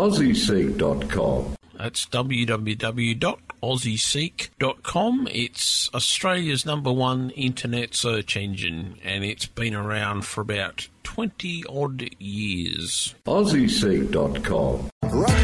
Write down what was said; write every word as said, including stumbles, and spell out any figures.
aussie seek dot com. That's w w w dot aussie seek dot com. It's Australia's number one internet search engine, and it's been around for about twenty odd years. aussie seek dot com. Right.